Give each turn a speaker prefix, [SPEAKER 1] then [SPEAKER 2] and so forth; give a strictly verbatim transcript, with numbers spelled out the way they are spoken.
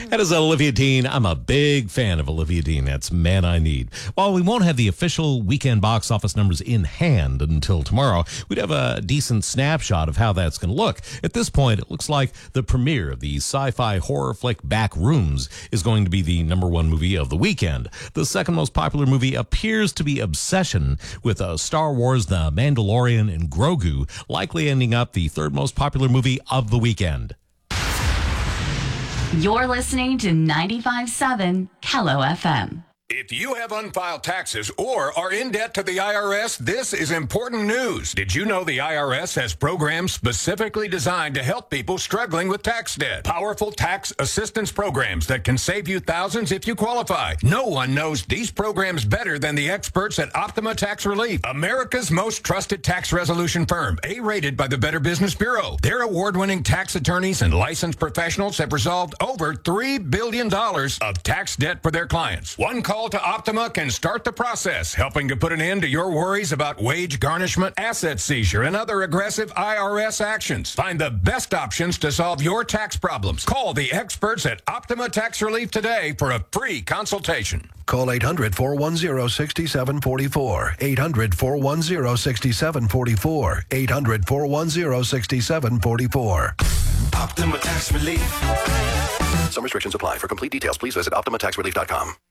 [SPEAKER 1] That is Olivia Dean. I'm a big fan of Olivia Dean. That's Man I Need. While we won't have the official weekend box office numbers in hand until tomorrow, we'd have a decent snapshot of how that's going to look. At this point, it looks like the premiere of the sci-fi horror flick Back Rooms is going to be the number one movie of the weekend. The second most popular movie appears to be Obsession, with uh, Star Wars, The Mandalorian, and Grogu likely ending up the third most popular movie of the weekend.
[SPEAKER 2] You're listening to ninety-five point seven Kello F M.
[SPEAKER 3] If you have unfiled taxes or are in debt to the I R S, this is important news. Did you know the I R S has programs specifically designed to help people struggling with tax debt? Powerful tax assistance programs that can save you thousands if you qualify. No one knows these programs better than the experts at Optima Tax Relief, America's most trusted tax resolution firm, A-rated by the Better Business Bureau. Their award-winning tax attorneys and licensed professionals have resolved over three billion dollars of tax debt for their clients. One call to Optima can start the process, helping to put an end to your worries about wage garnishment, asset seizure, and other aggressive I R S actions. Find the best options to solve your tax problems. Call the experts at Optima Tax Relief today for a free consultation.
[SPEAKER 4] Call eight hundred, four one zero, six seven four four. eight hundred, four one zero, six seven four four. eight hundred, four one zero, six seven four four.
[SPEAKER 5] Optima Tax Relief.
[SPEAKER 4] Some restrictions apply. For complete details, please visit optima tax relief dot com.